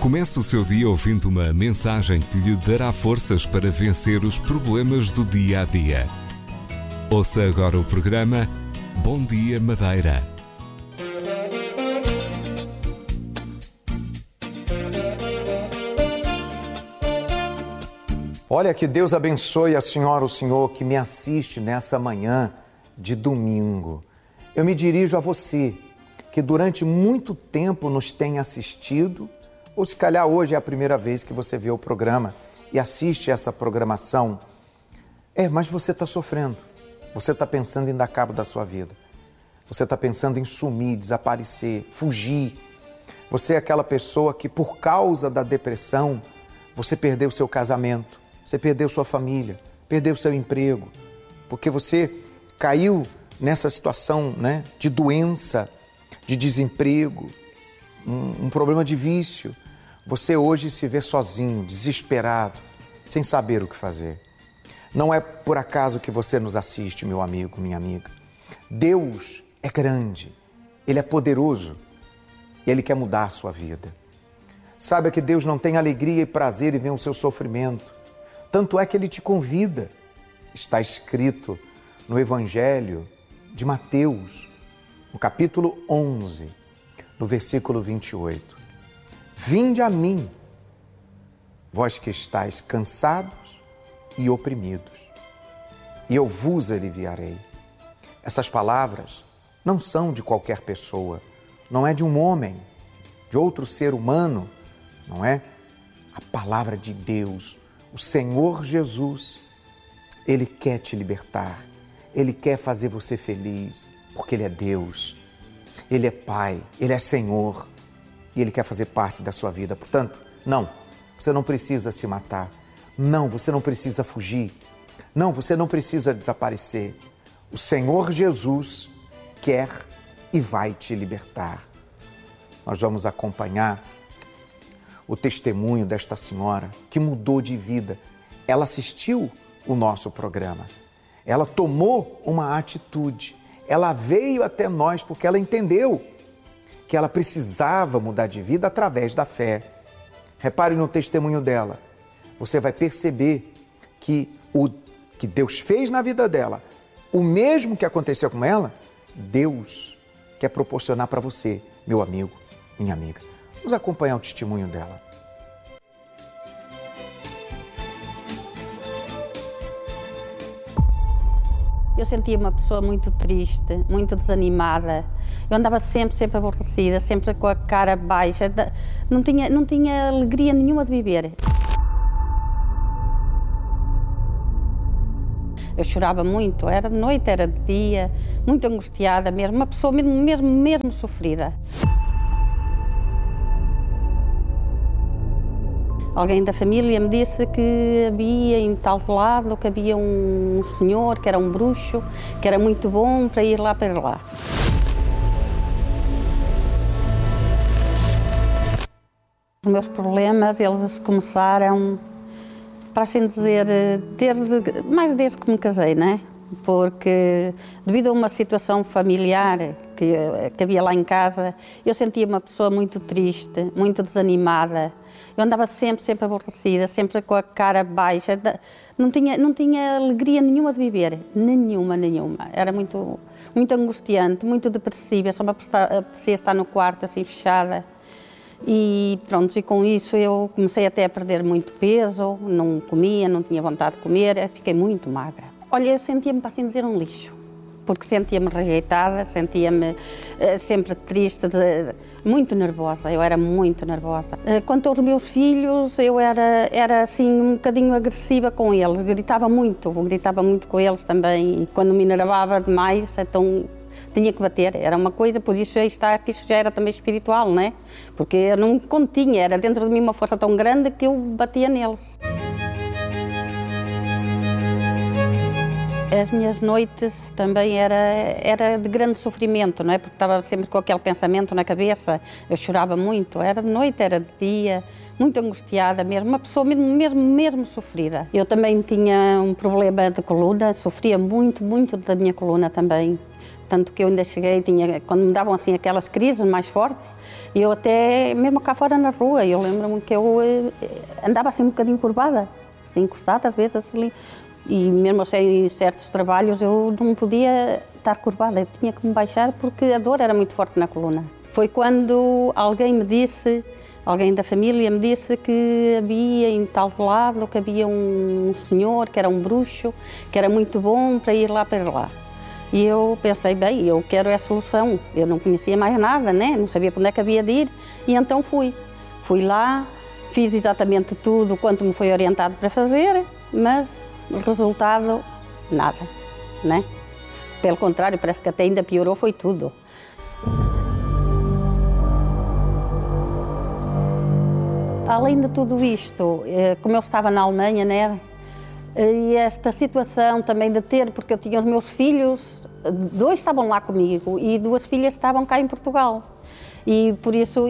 Comece o seu dia ouvindo uma mensagem que lhe dará forças para vencer os problemas do dia a dia. Ouça agora o programa Bom Dia Madeira. Olha, que Deus abençoe a senhora, o senhor que me assiste nessa manhã de domingo. Eu me dirijo a você, que durante muito tempo nos tem assistido, ou se calhar hoje é a primeira vez que você vê o programa e assiste essa programação. Mas você está sofrendo, você está pensando em dar cabo da sua vida, você está pensando em sumir, desaparecer, fugir. Você é aquela pessoa que por causa da depressão, você perdeu seu casamento, você perdeu sua família, perdeu seu emprego, porque você caiu nessa situação, de doença, de desemprego, um problema de vício. Você hoje se vê sozinho, desesperado, sem saber o que fazer. Não é por acaso que você nos assiste, meu amigo, minha amiga. Deus é grande, Ele é poderoso e Ele quer mudar a sua vida. Saiba que Deus não tem alegria e prazer em ver o seu sofrimento. Tanto é que Ele te convida. Está escrito no Evangelho de Mateus, no capítulo 11, no versículo 28. Vinde a mim, vós que estáis cansados e oprimidos, e eu vos aliviarei. Essas palavras não são de qualquer pessoa, não é de um homem, de outro ser humano, não é? A palavra de Deus, o Senhor Jesus, Ele quer te libertar, Ele quer fazer você feliz, porque Ele é Deus, Ele é Pai, Ele é Senhor, e Ele quer fazer parte da sua vida. Portanto, não, você não precisa se matar, não, você não precisa fugir, não, você não precisa desaparecer. O Senhor Jesus quer e vai te libertar. Nós vamos acompanhar o testemunho desta senhora que mudou de vida. Ela assistiu o nosso programa, ela tomou uma atitude, ela veio até nós porque ela entendeu que ela precisava mudar de vida através da fé. Repare no testemunho dela, você vai perceber que o que Deus fez na vida dela, o mesmo que aconteceu com ela, Deus quer proporcionar para você, meu amigo, minha amiga. Vamos acompanhar o testemunho dela. Eu sentia uma pessoa muito triste, muito desanimada. Eu andava sempre aborrecida, sempre com a cara baixa. Não tinha alegria nenhuma de viver. Eu chorava muito, era de noite, era de dia, muito angustiada mesmo, uma pessoa mesmo sofrida. Alguém da família me disse que havia em tal lado, que havia um senhor, que era um bruxo, que era muito bom para ir lá. Os meus problemas, eles começaram, para assim dizer, desde que me casei, não é? Porque devido a uma situação familiar que havia lá em casa, eu sentia uma pessoa muito triste, muito desanimada. Eu andava sempre aborrecida, sempre com a cara baixa. Não tinha alegria nenhuma de viver, nenhuma. Era muito angustiante, muito depressiva, só me apetecia estar no quarto assim fechada. E pronto, e com isso eu comecei até a perder muito peso, não comia, não tinha vontade de comer, fiquei muito magra. Olha, eu sentia-me, para assim dizer, um lixo, porque sentia-me rejeitada, sentia-me sempre triste, muito nervosa, eu era muito nervosa. Quanto aos meus filhos, eu era assim um bocadinho agressiva com eles, gritava muito com eles também, e quando me enervava demais, então tinha que bater, era uma coisa, por isso aí está, que isso já era também espiritual, não é? Porque eu não continha, era dentro de mim uma força tão grande que eu batia neles. As minhas noites também era de grande sofrimento, não é? Porque estava sempre com aquele pensamento na cabeça, eu chorava muito, era de noite, era de dia, muito angustiada mesmo, uma pessoa mesmo sofrida. Eu também tinha um problema de coluna, sofria muito da minha coluna também. Tanto que eu ainda cheguei, quando me davam assim aquelas crises mais fortes, eu até, mesmo cá fora na rua, eu lembro-me que eu andava assim um bocadinho curvada, assim encostada às vezes ali. E mesmo em certos trabalhos eu não podia estar curvada, eu tinha que me baixar porque a dor era muito forte na coluna. Foi quando alguém da família me disse que havia em tal lado, que havia um senhor, que era um bruxo, que era muito bom para ir lá. E eu pensei, bem, eu quero a solução. Eu não conhecia mais nada, né? Não sabia para onde é que havia de ir. E então fui. Fui lá, fiz exatamente tudo quanto me foi orientado para fazer, mas o resultado, nada, né? Pelo contrário, parece que até ainda piorou, foi tudo. Além de tudo isto, como eu estava na Alemanha, né? E esta situação também de ter, porque eu tinha os meus filhos, 2 estavam lá comigo e 2 filhas estavam cá em Portugal. E por isso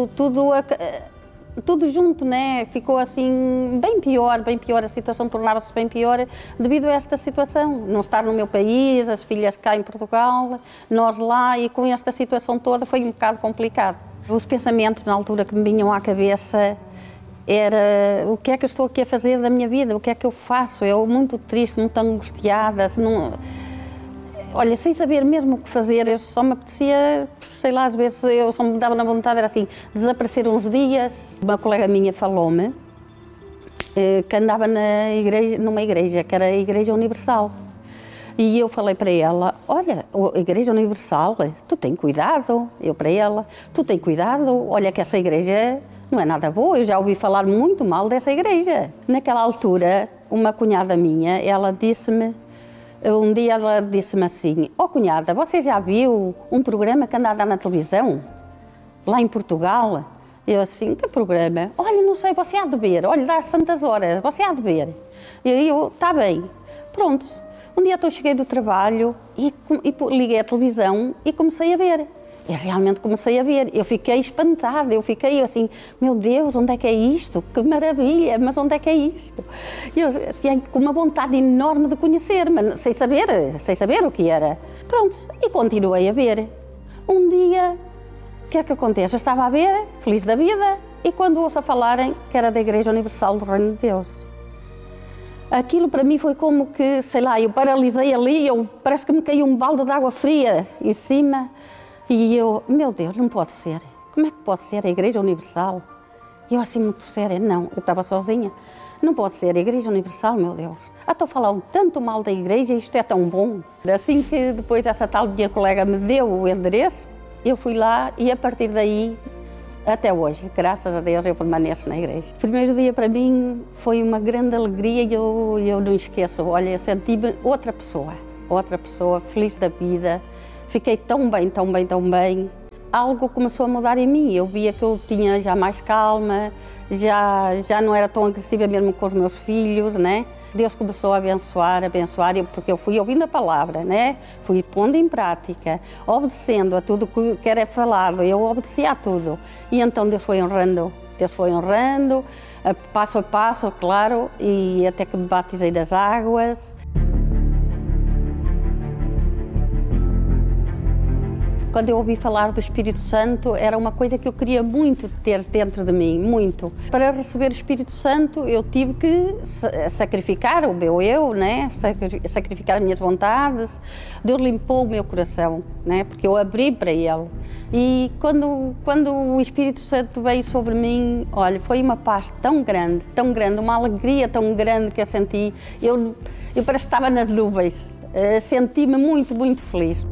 tudo junto, né? Ficou assim bem pior, a situação tornava-se bem pior devido a esta situação. Não estar no meu país, as filhas cá em Portugal, nós lá, e com esta situação toda foi um bocado complicado. Os pensamentos na altura que me vinham à cabeça era o que é que eu estou aqui a fazer da minha vida, o que é que eu faço? Eu muito triste, muito angustiada, olha, sem saber mesmo o que fazer, eu só me apetecia, sei lá, às vezes eu só me dava na vontade, era assim, desaparecer uns dias. Uma colega minha falou-me que andava numa igreja, que era a Igreja Universal. E eu falei para ela, olha, a Igreja Universal, tu tem cuidado. Eu para ela, tu tem cuidado, olha que essa igreja não é nada boa, eu já ouvi falar muito mal dessa igreja. Naquela altura, uma cunhada minha, um dia ela disse-me assim, cunhada, você já viu um programa que anda a dar na televisão, lá em Portugal? Eu assim, que programa? Olha, não sei, você há de ver, olha, dá-se tantas horas, você há de ver. E eu, está bem, pronto. Um dia eu cheguei do trabalho e liguei a televisão e comecei a ver. Eu realmente comecei a ver, eu fiquei espantada, eu fiquei assim, meu Deus, onde é que é isto? Que maravilha, mas onde é que é isto? Eu assim, com uma vontade enorme de conhecer, mas sem saber o que era. Pronto, e continuei a ver. Um dia, o que é que acontece? Eu estava a ver, feliz da vida, e quando ouço a falarem que era da Igreja Universal do Reino de Deus. Aquilo para mim foi como que, sei lá, eu paralisei ali, parece que me caiu um balde de água fria em cima. E eu, meu Deus, não pode ser. Como é que pode ser a Igreja Universal? Eu assim, muito séria, não, eu estava sozinha. Não pode ser a Igreja Universal, meu Deus. Estou a falar tanto mal da igreja, isto é tão bom. Assim que depois essa tal minha colega me deu o endereço, eu fui lá e a partir daí, até hoje, graças a Deus, eu permaneço na igreja. O primeiro dia para mim foi uma grande alegria e eu não esqueço. Olha, eu senti-me outra pessoa, feliz da vida. Fiquei tão bem. Algo começou a mudar em mim. Eu via que eu tinha já mais calma, já não era tão agressiva mesmo com os meus filhos, né? Deus começou a abençoar, porque eu fui ouvindo a palavra, né? Fui pondo em prática, obedecendo a tudo que era falado, eu obedecia a tudo. E então Deus foi honrando, passo a passo, claro, e até que me batizei das águas. Quando eu ouvi falar do Espírito Santo, era uma coisa que eu queria muito ter dentro de mim, muito. Para receber o Espírito Santo, eu tive que sacrificar o meu eu, né? Sacrificar as minhas vontades. Deus limpou o meu coração, né? Porque eu abri para Ele. E quando o Espírito Santo veio sobre mim, olha, foi uma paz tão grande, uma alegria tão grande que eu senti. Eu parece que estava nas nuvens. Senti-me muito feliz.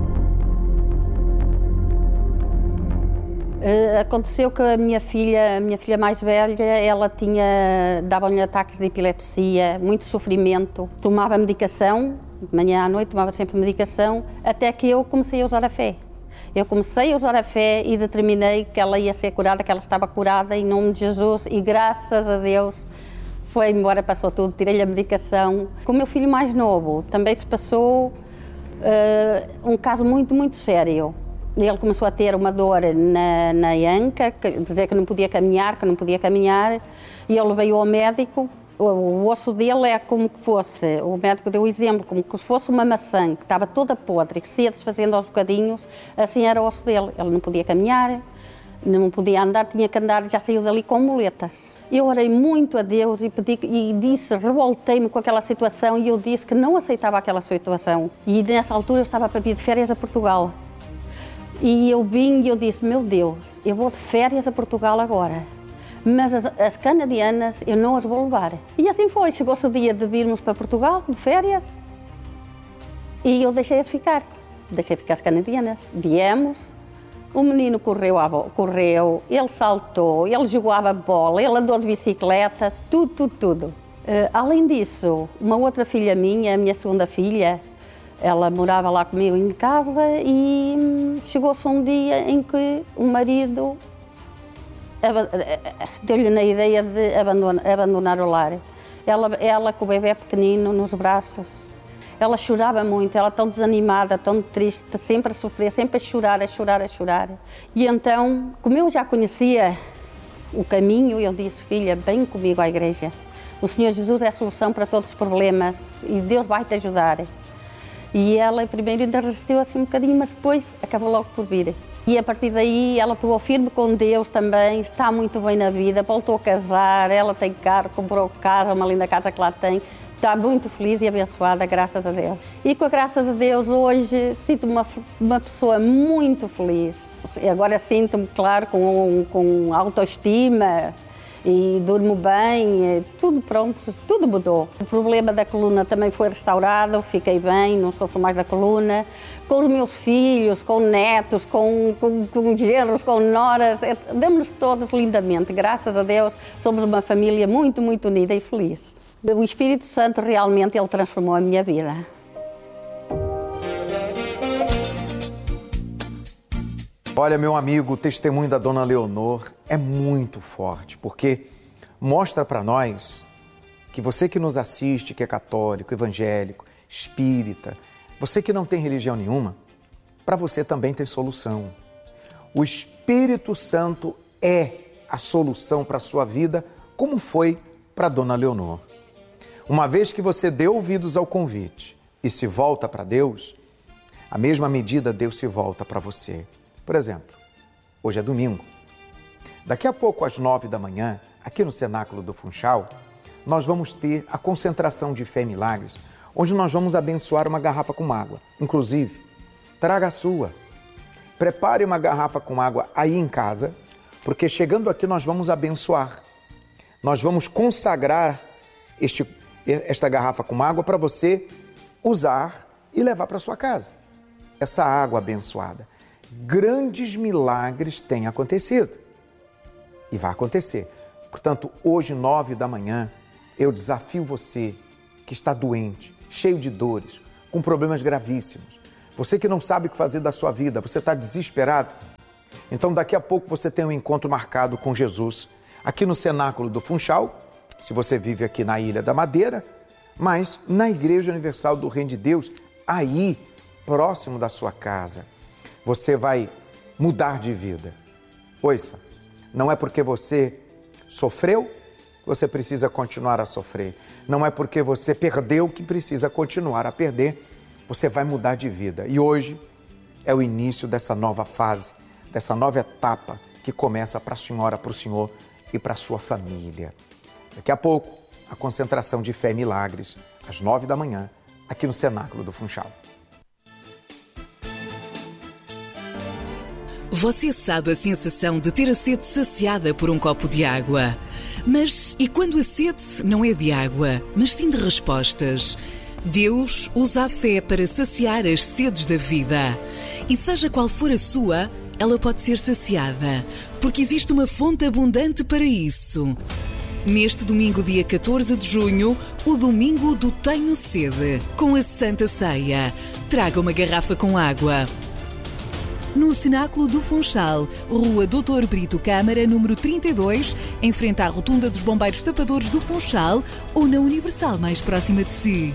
Aconteceu que a minha filha mais velha, dava-lhe ataques de epilepsia, muito sofrimento, tomava medicação, de manhã à noite tomava sempre medicação, até que eu comecei a usar a fé. Eu comecei a usar a fé e determinei que ela ia ser curada, que ela estava curada em nome de Jesus e graças a Deus foi embora, passou tudo, tirei-lhe a medicação. Com o meu filho mais novo também se passou um caso muito, muito sério. Ele começou a ter uma dor na anca, dizer que não podia caminhar, e eu levei-o ao médico. O osso dele é como que fosse, o médico deu o exemplo, como que fosse uma maçã que estava toda podre, que se ia desfazendo aos bocadinhos, assim era o osso dele. Ele não podia caminhar, não podia andar, tinha que andar, já saiu dali com muletas. Eu orei muito a Deus e disse, revoltei-me com aquela situação e eu disse que não aceitava aquela situação. E nessa altura eu estava para vir de férias a Portugal. E eu vim e eu disse, meu Deus, eu vou de férias a Portugal agora, mas as canadianas eu não as vou levar. E assim foi, chegou-se o dia de virmos para Portugal, de férias, e eu deixei ficar as canadianas. Viemos, o menino correu, ele saltou, ele jogava bola, ele andou de bicicleta, tudo. Além disso, uma outra filha minha, a minha segunda filha, ela morava lá comigo em casa e chegou-se um dia em que o marido deu-lhe na ideia de abandonar o lar. Ela com o bebê pequenino nos braços, ela chorava muito, ela tão desanimada, tão triste, sempre a sofrer, sempre a chorar. E então, como eu já conhecia o caminho, eu disse, filha, vem comigo à igreja. O Senhor Jesus é a solução para todos os problemas e Deus vai te ajudar. E ela primeiro ainda resistiu assim um bocadinho, mas depois acabou logo por vir. E a partir daí ela pegou firme com Deus também, está muito bem na vida, voltou a casar, ela tem carro, comprou casa, uma linda casa que lá tem, está muito feliz e abençoada, graças a Deus. E com a graça de Deus hoje sinto-me uma pessoa muito feliz. Agora sinto-me, claro, com autoestima, e durmo bem, tudo pronto, tudo mudou. O problema da coluna também foi restaurado, fiquei bem, não sofro mais da coluna. Com os meus filhos, com netos, com genros, com noras, damos-nos todos lindamente, graças a Deus, somos uma família muito, muito unida e feliz. O Espírito Santo realmente, ele transformou a minha vida. Olha, meu amigo, o testemunho da Dona Leonor é muito forte, porque mostra para nós que você que nos assiste, que é católico, evangélico, espírita, você que não tem religião nenhuma, para você também tem solução. O Espírito Santo é a solução para a sua vida, como foi para Dona Leonor. Uma vez que você deu ouvidos ao convite e se volta para Deus, a mesma medida Deus se volta para você. Por exemplo, hoje é domingo. Daqui a pouco, às 9 da manhã, aqui no Cenáculo do Funchal, nós vamos ter a concentração de Fé e Milagres, onde nós vamos abençoar uma garrafa com água. Inclusive, traga a sua. Prepare uma garrafa com água aí em casa, porque chegando aqui nós vamos abençoar. Nós vamos consagrar esta garrafa com água para você usar e levar para sua casa. Essa água abençoada. Grandes milagres têm acontecido e vai acontecer. Portanto, hoje, 9 da manhã, eu desafio você que está doente, cheio de dores, com problemas gravíssimos. Você que não sabe o que fazer da sua vida, você está desesperado. Então, daqui a pouco você tem um encontro marcado com Jesus aqui no Cenáculo do Funchal, se você vive aqui na Ilha da Madeira, mas na Igreja Universal do Reino de Deus, aí, próximo da sua casa. Você vai mudar de vida. Ouça, não é porque você sofreu que você precisa continuar a sofrer. Não é porque você perdeu que precisa continuar a perder. Você vai mudar de vida. E hoje é o início dessa nova fase, dessa nova etapa que começa para a senhora, para o senhor e para a sua família. Daqui a pouco, a concentração de Fé e Milagres, às 9 da manhã, aqui no Cenáculo do Funchal. Você sabe a sensação de ter a sede saciada por um copo de água. Mas e quando a sede não é de água, mas sim de respostas? Deus usa a fé para saciar as sedes da vida. E seja qual for a sua, ela pode ser saciada, porque existe uma fonte abundante para isso. Neste domingo, dia 14 de junho, o domingo do Tenho Sede, com a Santa Ceia. Traga uma garrafa com água. no Cenáculo do Funchal, Rua Doutor Brito Câmara, número 32, em frente à Rotunda dos Bombeiros Tapadores do Funchal ou na Universal mais próxima de si.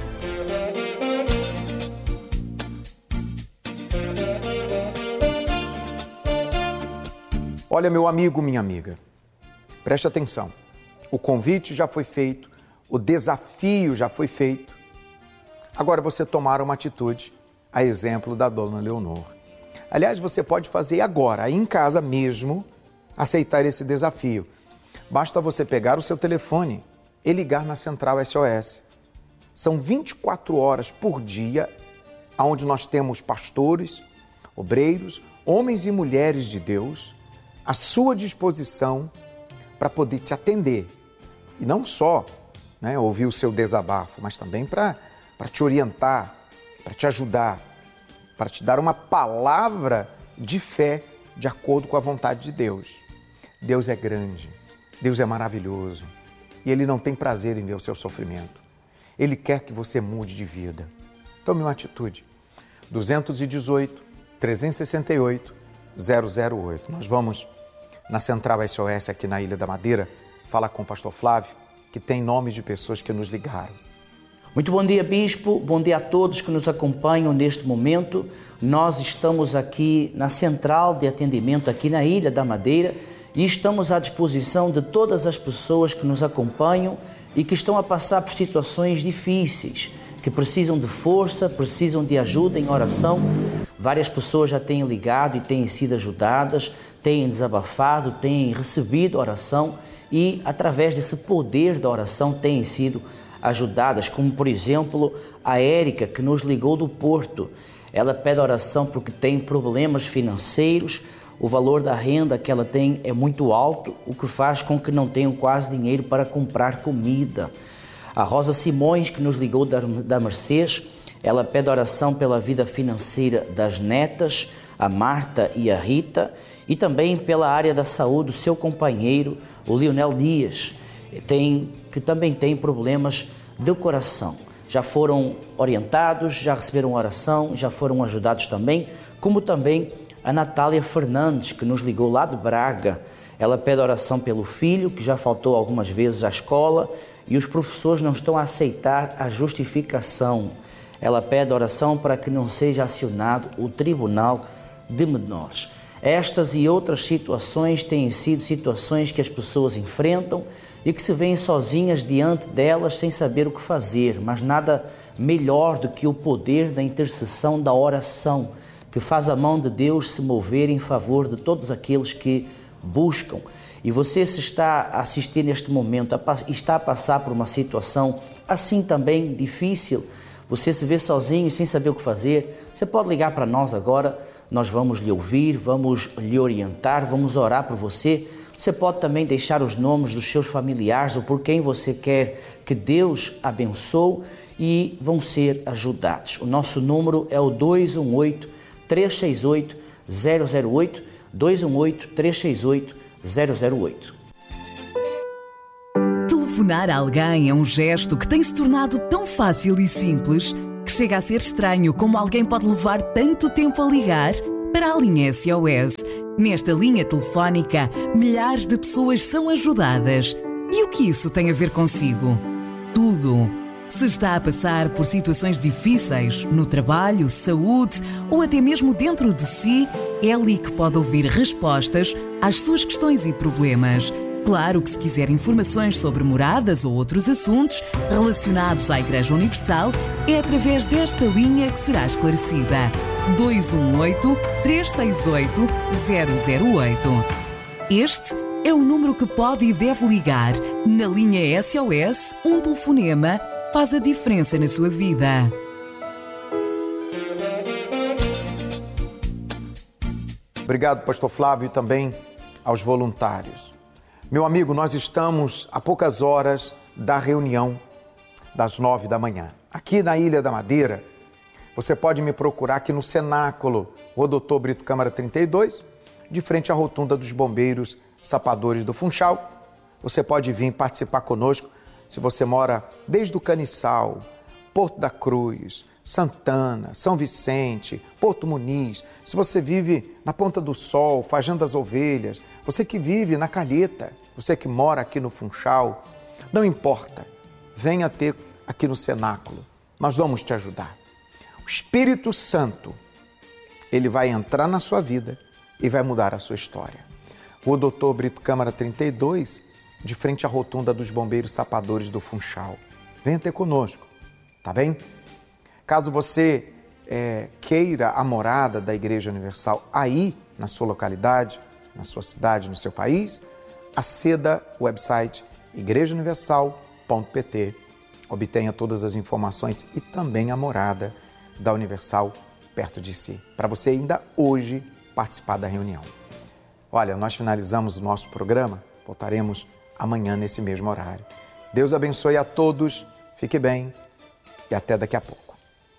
Olha, meu amigo, minha amiga, preste atenção. O convite já foi feito, o desafio já foi feito. Agora você tomar uma atitude, a exemplo da dona Leonor. Aliás, você pode fazer agora, aí em casa mesmo, aceitar esse desafio. Basta você pegar o seu telefone e ligar na Central SOS. São 24 horas por dia, onde nós temos pastores, obreiros, homens e mulheres de Deus, à sua disposição para poder te atender. E não só ouvir o seu desabafo, mas também para te orientar, para te ajudar, para te dar uma palavra de fé de acordo com a vontade de Deus. Deus é grande, Deus é maravilhoso e Ele não tem prazer em ver o seu sofrimento. Ele quer que você mude de vida. Tome uma atitude. 218 368 008. Nós vamos na Central SOS aqui na Ilha da Madeira falar com o pastor Flávio, que tem nomes de pessoas que nos ligaram. Muito bom dia, Bispo. Bom dia a todos que nos acompanham neste momento. Nós estamos aqui na Central de Atendimento aqui na Ilha da Madeira e estamos à disposição de todas as pessoas que nos acompanham e que estão a passar por situações difíceis, que precisam de força, precisam de ajuda em oração. Várias pessoas já têm ligado e têm sido ajudadas, têm desabafado, têm recebido oração e, através desse poder da oração, têm sido ajudadas, como, por exemplo, a Érica, que nos ligou do Porto. Ela pede oração porque tem problemas financeiros, o valor da renda que ela tem é muito alto, o que faz com que não tenham quase dinheiro para comprar comida. A Rosa Simões, que nos ligou da Mercês, ela pede oração pela vida financeira das netas, a Marta e a Rita, e também pela área da saúde do seu companheiro, o Leonel Dias, que também tem problemas do coração. Já foram orientados, já receberam oração, já foram ajudados também, como também a Natália Fernandes, que nos ligou lá de Braga. Ela pede oração pelo filho, que já faltou algumas vezes à escola, e os professores não estão a aceitar a justificação. Ela pede oração para que não seja acionado o Tribunal de Menores. Estas e outras situações têm sido situações que as pessoas enfrentam e que se veem sozinhas diante delas sem saber o que fazer, mas nada melhor do que o poder da intercessão da oração, que faz a mão de Deus se mover em favor de todos aqueles que buscam. E você, se está a assistir neste momento, está a passar por uma situação assim também difícil, você se vê sozinho e sem saber o que fazer, você pode ligar para nós agora, nós vamos lhe ouvir, vamos lhe orientar, vamos orar por você. Você pode também deixar os nomes dos seus familiares ou por quem você quer que Deus abençoe e vão ser ajudados. O nosso número é o 218-368-008, 218-368-008. Telefonar a alguém é um gesto que tem se tornado tão fácil e simples que chega a ser estranho como alguém pode levar tanto tempo a ligar para a linha SOS. Nesta linha telefónica, milhares de pessoas são ajudadas. E o que isso tem a ver consigo? Tudo. Se está a passar por situações difíceis no trabalho, saúde ou até mesmo dentro de si, é ali que pode ouvir respostas às suas questões e problemas. Claro que se quiser informações sobre moradas ou outros assuntos relacionados à Igreja Universal, é através desta linha que será esclarecida. 218-368-008. Este é o número que pode e deve ligar. Na linha SOS, um telefonema faz a diferença na sua vida. Obrigado, pastor Flávio, e também aos voluntários. Meu amigo, nós estamos a poucas horas da reunião das 9 da manhã. Aqui na Ilha da Madeira, você pode me procurar aqui no Cenáculo, Rua Doutor Brito Câmara 32, de frente à rotunda dos Bombeiros Sapadores do Funchal. Você pode vir participar conosco se você mora desde o Caniçal Porto da Cruz, Santana, São Vicente, Porto Muniz, se você vive na Ponta do Sol, Fazenda das Ovelhas, você que vive na Calheta, você que mora aqui no Funchal, não importa, venha ter aqui no cenáculo, nós vamos te ajudar. O Espírito Santo, ele vai entrar na sua vida e vai mudar a sua história. O Dr. Brito Câmara 32, de frente à rotunda dos Bombeiros Sapadores do Funchal. Venha ter conosco, tá bem? Caso você queira a morada da Igreja Universal aí na sua localidade, na sua cidade, no seu país, aceda ao website igrejauniversal.pt, obtenha todas as informações e também a morada da Universal perto de si, para você ainda hoje participar da reunião. Olha, nós finalizamos o nosso programa, voltaremos amanhã nesse mesmo horário. Deus abençoe a todos, fique bem e até daqui a pouco.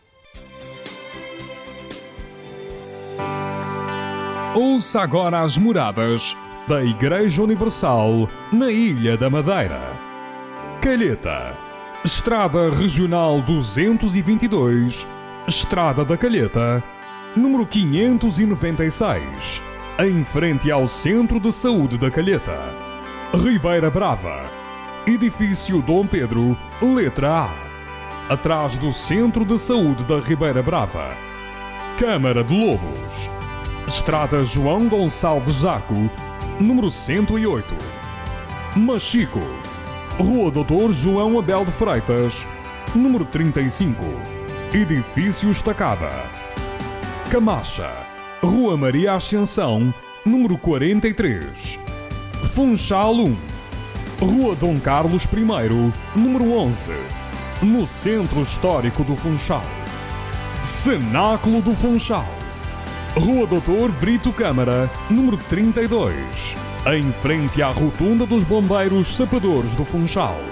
Ouça agora as moradas da Igreja Universal na Ilha da Madeira. Calheta, Estrada Regional 222, Estrada da Calheta, número 596, em frente ao Centro de Saúde da Calheta. Ribeira Brava, Edifício Dom Pedro, letra A, atrás do Centro de Saúde da Ribeira Brava. Câmara de Lobos, Estrada João Gonçalves Zaco, número 108. Machico, Rua Doutor João Abel de Freitas, número 35, Edifício Estacada. Camacha, Rua Maria Ascensão, número 43. Funchal 1, Rua Dom Carlos I, número 11, no Centro Histórico do Funchal. Cenáculo do Funchal, Rua Doutor Brito Câmara, número 32, em frente à rotunda dos Bombeiros Sapadores do Funchal.